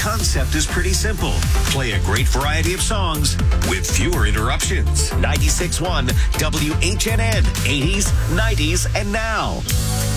concept is pretty simple. Play a great variety of songs with fewer interruptions. 96.1 WHNN, 80s, 90s, and now.